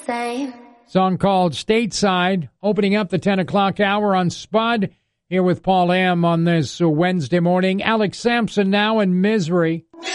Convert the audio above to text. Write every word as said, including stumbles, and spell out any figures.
same. Song called Stateside, opening up the ten o'clock hour on Spud. Here with Paul M on this Wednesday morning. Alex Sampson now in Misery.